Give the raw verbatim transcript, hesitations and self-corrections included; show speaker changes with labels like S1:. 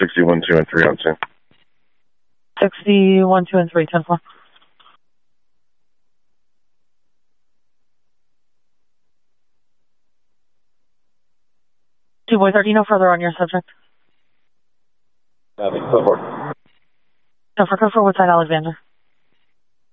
S1: sixty-one, two, and three on scene.
S2: sixty-one, two, and three, ten four. Two boys, are you no further on your subject?
S1: Nothing, so far.
S2: No, for code for Woodside Alexander.